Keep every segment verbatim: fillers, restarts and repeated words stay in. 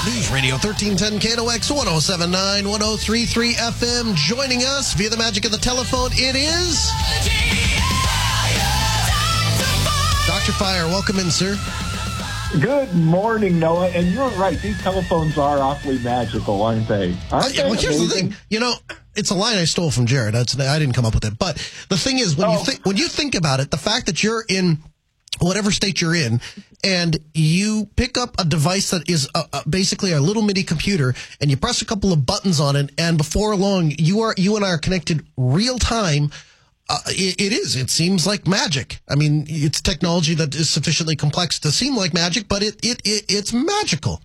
News Radio thirteen ten K N O X one oh seven point nine, one oh three point three F M. Joining us via the magic of the telephone, it is Doctor Fire. Welcome in, sir. Good morning, Noah. And you're right. These telephones are awfully magical, aren't they? Aren't they well, here's amazing? the thing. You know, it's a line I stole from Jared. That's, I didn't come up with it. But the thing is, when, oh. you think, when you think about it, the fact that you're in whatever state you're in, and you pick up a device that is a, a, basically a little mini computer, and you press a couple of buttons on it, and before long, you are you and I are connected real time. Uh, it, it is. It seems like magic. I mean, it's technology that is sufficiently complex to seem like magic, but it, it, it it's magical.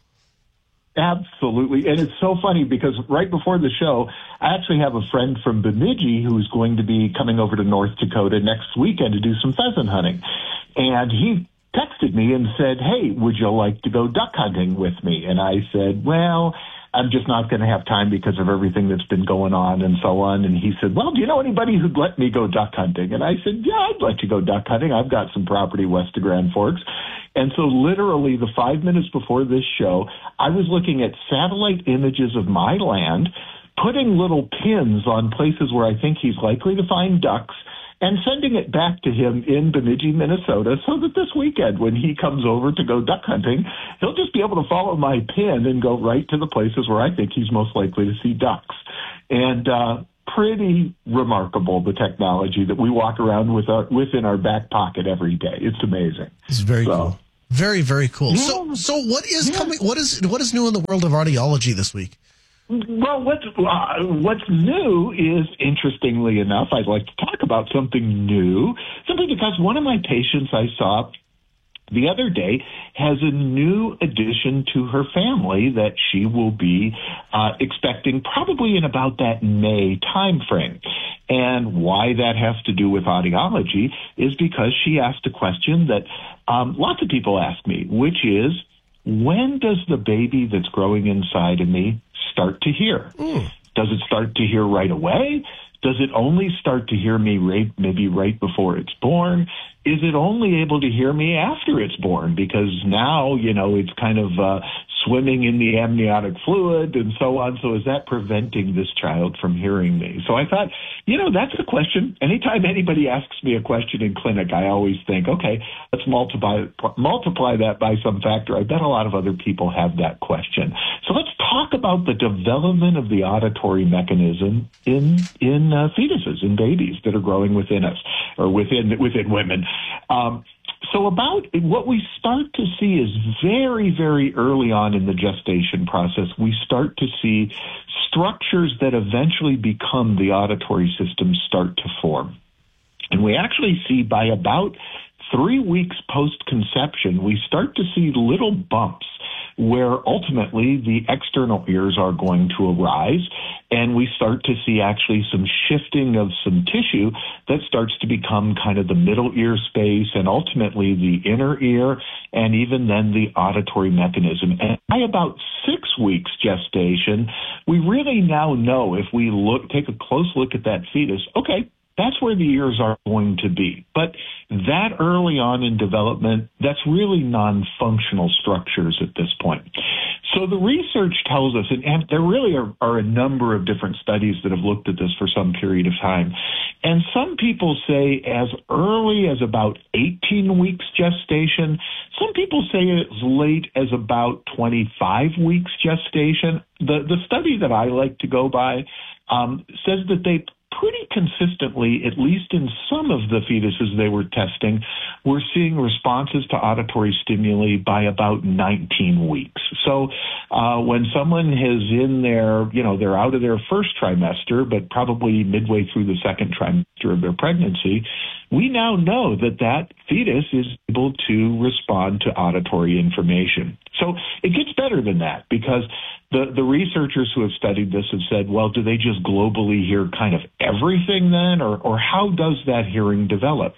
Absolutely. And it's so funny because right before the show, I actually have a friend from Bemidji who's going to be coming over to North Dakota next weekend to do some pheasant hunting. And he texted me and said, hey, would you like to go duck hunting with me? And I said, well, I'm just not going to have time because of everything that's been going on and so on. And he said, well, do you know anybody who'd let me go duck hunting? And I said, yeah, I'd like to go duck hunting. I've got some property west of Grand Forks. And so literally the five minutes before this show, I was looking at satellite images of my land, putting little pins on places where I think he's likely to find ducks, and sending it back to him in Bemidji, Minnesota, so that this weekend when he comes over to go duck hunting, he'll just be able to follow my pin and go right to the places where I think he's most likely to see ducks. And uh, pretty remarkable, the technology that we walk around with our, within our back pocket every day. It's amazing. It's very so, cool. Very, very cool. Yeah. So, so what is Yeah. coming? What is what is new in the world of audiology this week? Well, what's, uh, what's new is, interestingly enough, I'd like to talk about something new, simply because one of my patients I saw the other day has a new addition to her family that she will be uh, expecting probably in about that May time frame. And why that has to do with audiology is because she asked a question that um, lots of people ask me, which is, when does the baby that's growing inside of me start to hear? Mm. Does it start to hear right away? Does it only start to hear me right, maybe right before it's born? Is it only able to hear me after it's born? Because now, you know, it's kind of uh, swimming in the amniotic fluid and so on. So is that preventing this child from hearing me? So I thought, you know, that's a question. Anytime anybody asks me a question in clinic, I always think, okay, let's multiply multiply that by some factor. I bet a lot of other people have that question. So let's talk about the development of the auditory mechanism in in uh, fetuses, in babies that are growing within us or within within women. Um, so about what we start to see is very, very early on in the gestation process, we start to see structures that eventually become the auditory system start to form. And we actually see by about three weeks post-conception, we start to see little bumps where ultimately the external ears are going to arise, and we start to see actually some shifting of some tissue that starts to become kind of the middle ear space and ultimately the inner ear and even then the auditory mechanism. And by about six weeks gestation, we really now know, if we look, take a close look at that fetus, okay, that's where the ears are going to be. But that early on in development, that's really non-functional structures at this point. So the research tells us, and, and there really are, are a number of different studies that have looked at this for some period of time. And some people say as early as about eighteen weeks gestation. Some people say as late as about twenty-five weeks gestation. The, the study that I like to go by um, says that they pretty consistently, at least in some of the fetuses they were testing, we're seeing responses to auditory stimuli by about nineteen weeks. So uh, when someone is in their, you know, they're out of their first trimester, but probably midway through the second trimester of their pregnancy, we now know that that fetus is able to respond to auditory information. So it gets better than that, because the, the researchers who have studied this have said, well, do they just globally hear kind of everything then, or, or how does that hearing develop?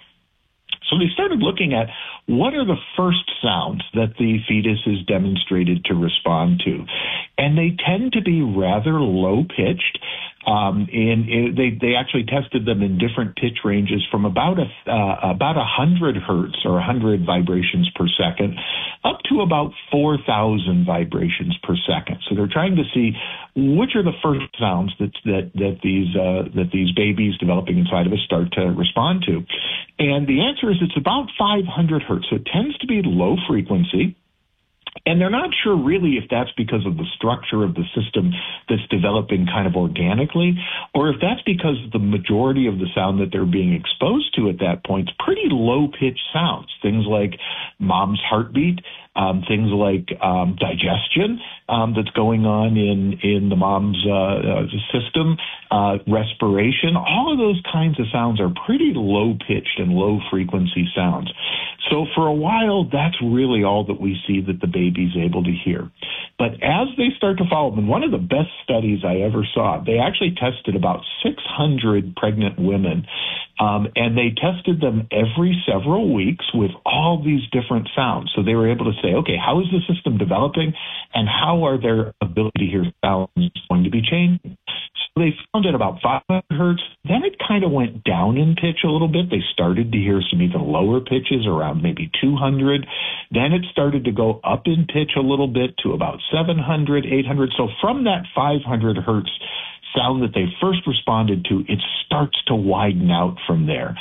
So they started looking at what are the first sounds that the fetus is demonstrated to respond to. and they tend to be rather low-pitched. Um, and it, they they actually tested them in different pitch ranges from about a uh, about a hundred hertz or a hundred vibrations per second up to about four thousand vibrations per second. So they're trying to see which are the first sounds that that that these uh, that these babies developing inside of us start to respond to. And the answer is it's about five hundred hertz. So it tends to be low frequency. And they're not sure really if that's because of the structure of the system that's developing kind of organically, or if that's because the majority of the sound that they're being exposed to at that point is pretty low-pitched sounds, things like mom's heartbeat, um, things like um, digestion um, that's going on in, in the mom's uh, uh, system, uh, respiration. All of those kinds of sounds are pretty low-pitched and low-frequency sounds. So for a while, that's really all that we see that the baby's able to hear. But as they start to follow them, and one of the best studies I ever saw, they actually tested about six hundred pregnant women, um, and they tested them every several weeks with all these different sounds. So they were able to say, okay, how is the system developing, and how are their ability to hear sounds going to be changing? So they found at about five hundred hertz. Then it kind of went down in pitch a little bit. They started to hear some even lower pitches around maybe two hundred. Then it started to go up in pitch a little bit to about seven hundred, eight hundred. So from that five hundred hertz sound that they first responded to, it starts to widen out from there.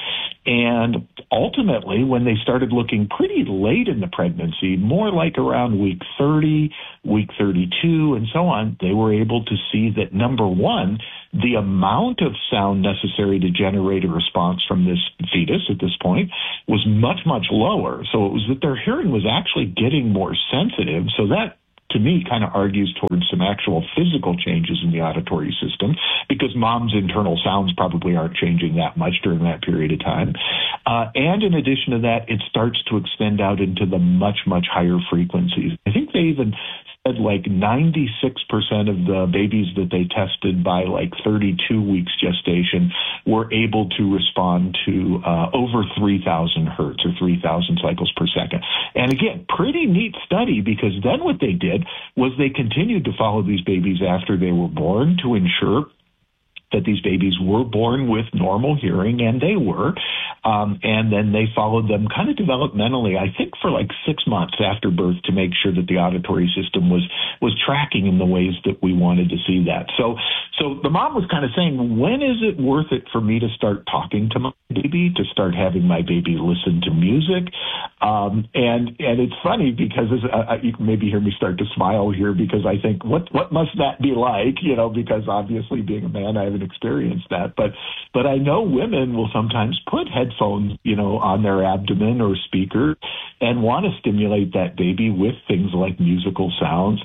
And ultimately, when they started looking pretty late in the pregnancy, more like around week thirty, week thirty-two, and so on, they were able to see that, number one, the amount of sound necessary to generate a response from this fetus at this point was much, much lower. So it was that their hearing was actually getting more sensitive. So that, to me, kind of argues towards some actual physical changes in the auditory system, because mom's internal sounds probably aren't changing that much during that period of time. Uh, and in addition to that, it starts to extend out into the much, much higher frequencies. I think they even said like ninety-six percent of the babies that they tested by like thirty-two weeks gestation were able to respond to uh, over three thousand hertz or three thousand cycles per second. And again, pretty neat study, because then what they did was they continued to follow these babies after they were born to ensure that these babies were born with normal hearing, and they were. Um, and then they followed them kind of developmentally, I think, for like six months after birth to make sure that the auditory system was was tracking in the ways that we wanted to see that. So, so the mom was kind of saying, when is it worth it for me to start talking to my baby, to start having my baby listen to music? Um, and and it's funny because as, uh, you can maybe hear me start to smile here, because I think, what what must that be like? You know, because obviously being a man, I haven't experienced that. But but I know women will sometimes put headphones, you know, on their abdomen or speaker and want to stimulate that baby with things like musical sounds.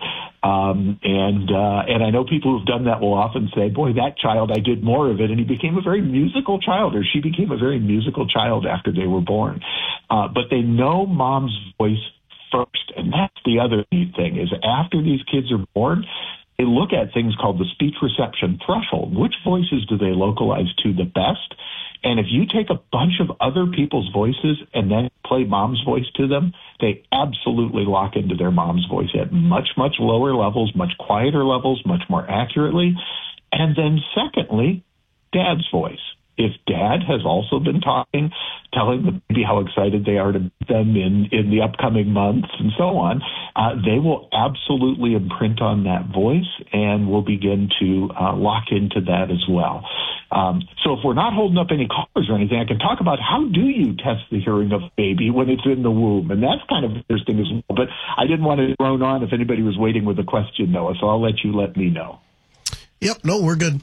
Um, and uh, and I know people who've done that will often say, boy, that child, I did more of it, and he became a very musical child, or she became a very musical child after they were born. Uh, but they know mom's voice first, and that's the other neat thing, is after these kids are born, they look at things called the speech reception threshold. Which voices do they localize to the best? And if you take a bunch of other people's voices and then play mom's voice to them, they absolutely lock into their mom's voice at much, much lower levels, much quieter levels, much more accurately. And then secondly, dad's voice. If dad has also been talking, telling the baby how excited they are to meet them in, in the upcoming months and so on, uh, they will absolutely imprint on that voice and will begin to uh, lock into that as well. Um, so if we're not holding up any callers or anything, I can talk about how do you test the hearing of a baby when it's in the womb. And that's kind of interesting as well. But I didn't want to drone on if anybody was waiting with a question, Noah, so I'll let you let me know. Yep, no, we're good.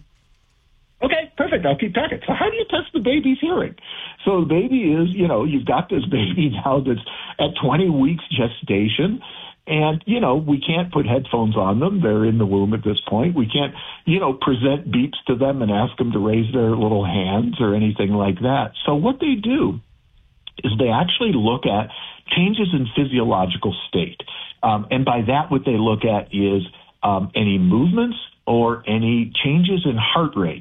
Okay, perfect. I'll keep talking. So how do you test the baby's hearing? So the baby is, you know, you've got this baby now that's at twenty weeks gestation. And, you know, we can't put headphones on them. They're in the womb at this point. We can't, you know, present beeps to them and ask them to raise their little hands or anything like that. So what they do is they actually look at changes in physiological state. Um, and by that, what they look at is um, any movements or any changes in heart rate.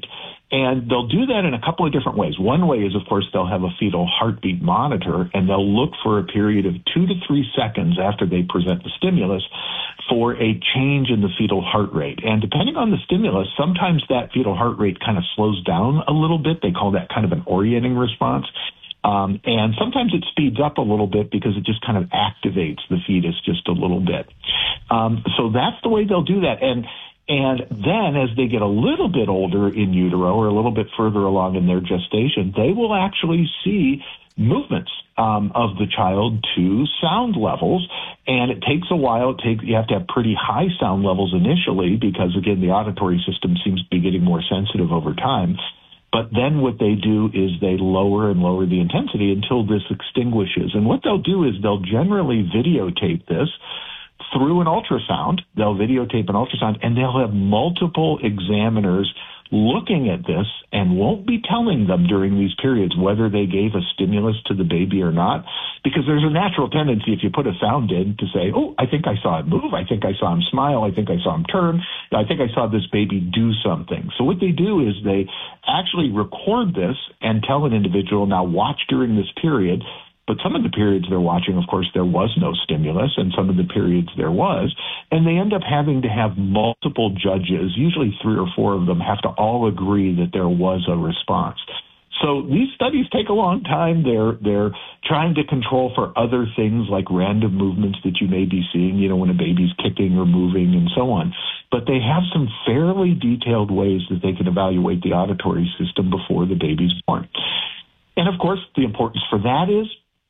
And they'll do that in a couple of different ways. One way is, of course, they'll have a fetal heartbeat monitor, and they'll look for a period of two to three seconds after they present the stimulus for a change in the fetal heart rate. And depending on the stimulus, sometimes that fetal heart rate kind of slows down a little bit. They call that kind of an orienting response. Um, and sometimes it speeds up a little bit because it just kind of activates the fetus just a little bit. Um, so that's the way they'll do that. And And then as they get a little bit older in utero or a little bit further along in their gestation, they will actually see movements um, of the child to sound levels. And it takes a while. It takes, you have to have pretty high sound levels initially because, again, the auditory system seems to be getting more sensitive over time. But then what they do is they lower and lower the intensity until this extinguishes. And what they'll do is they'll generally videotape this through an ultrasound. They'll videotape an ultrasound, and they'll have multiple examiners looking at this and won't be telling them during these periods whether they gave a stimulus to the baby or not, because there's a natural tendency if you put a sound in to say, oh, I think I saw it move, I think I saw him smile, I think I saw him turn, I think I saw this baby do something. So what they do is they actually record this and tell an individual, now watch during this period. But some of the periods they're watching, of course, there was no stimulus, and some of the periods there was. And they end up having to have multiple judges, usually three or four of them, have to all agree that there was a response. So these studies take a long time. They're they're trying to control for other things like random movements that you may be seeing, you know, when a baby's kicking or moving and so on. But they have some fairly detailed ways that they can evaluate the auditory system before the baby's born. And, of course, the importance for that is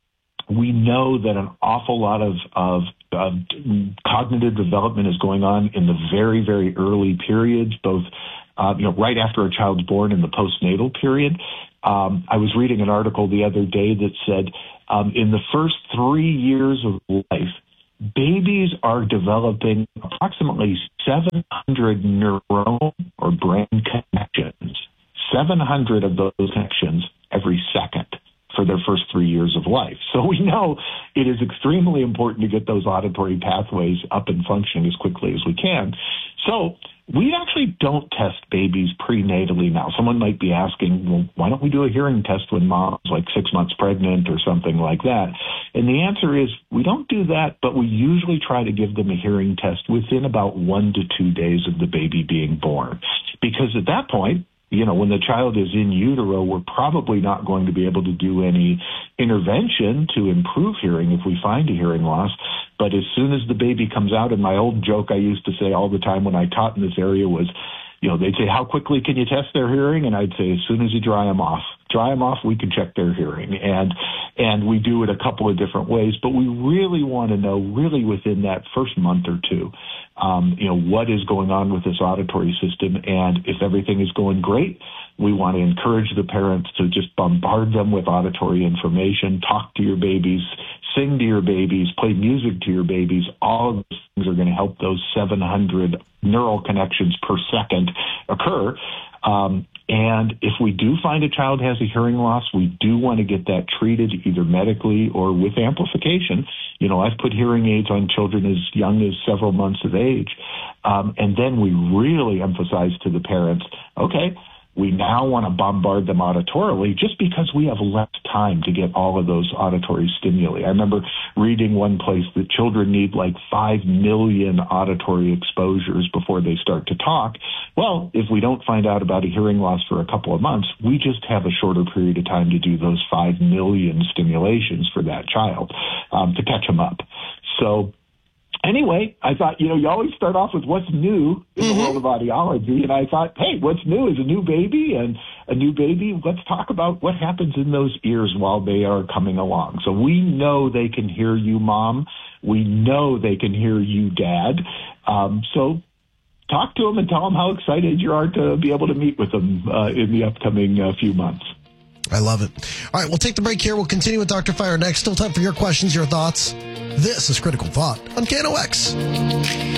we know that an awful lot of, of, of cognitive development is going on in the very, very early periods, both uh, you know, right after a child's born in the postnatal period. Um, I was reading an article the other day that said um, in the first three years of life, babies are developing approximately seven hundred neuronal or brain connections, seven hundred of those connections every second for their first three years of life. So we know it is extremely important to get those auditory pathways up and functioning as quickly as we can. So we actually don't test babies prenatally now. Someone might be asking, well, why don't we do a hearing test when mom's like six months pregnant or something like that? And the answer is we don't do that, but we usually try to give them a hearing test within about one to two days of the baby being born. Because at that point, you know, when the child is in utero, we're probably not going to be able to do any intervention to improve hearing if we find a hearing loss. But as soon as the baby comes out, and my old joke I used to say all the time when I taught in this area was, you know, they'd say, how quickly can you test their hearing? And I'd say, as soon as you dry them off. Dry them off, we can check their hearing. And and we do it a couple of different ways. But we really want to know, really within that first month or two, um, you know, what is going on with this auditory system. And if everything is going great, we want to encourage the parents to just bombard them with auditory information, talk to your babies, sing to your babies, play music to your babies. All of those things are going to help those seven hundred neural connections per second occur. Um, and if we do find a child has a hearing loss, we do want to get that treated either medically or with amplification. You know, I've put hearing aids on children as young as several months of age. Um, and then we really emphasize to the parents, okay, we now want to bombard them auditorily just because we have less time to get all of those auditory stimuli. I remember reading one place that children need like five million auditory exposures before they start to talk. Well, if we don't find out about a hearing loss for a couple of months, we just have a shorter period of time to do those five million stimulations for that child um, to catch them up. So anyway, I thought, you know, you always start off with what's new in mm-hmm. the world of audiology. And I thought, hey, what's new is a new baby and a new baby. Let's talk about what happens in those ears while they are coming along. So we know they can hear you, Mom. We know they can hear you, Dad. Um, so talk to them and tell them how excited you are to be able to meet with them uh, in the upcoming uh, few months. I love it. All right, we'll take the break here. We'll continue with Doctor Fire next. Still time for your questions, your thoughts. This is Critical Thought on K N O X.